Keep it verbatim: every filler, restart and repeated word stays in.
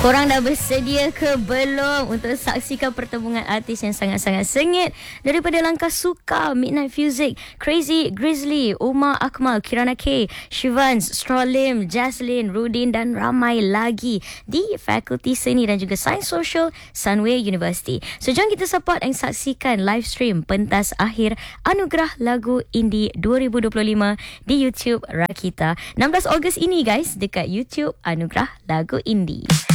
Korang dah bersedia ke belum untuk saksikan pertembungan artis yang sangat-sangat sengit? Daripada Langkah Suka, Midnight Fuzik, Crazy, Grizzly, Umar Akmal, Kirana K, Shivans, Strolim, Jaslyn, Rudin dan ramai lagi di Fakulti Seni dan juga Sains Sosial Sunway University. So jom kita support dan saksikan live stream pentas akhir Anugerah Lagu Indie dua ribu dua puluh lima di YouTube Rakita enam belas Ogos ini guys, dekat YouTube Anugerah Lagu Indie.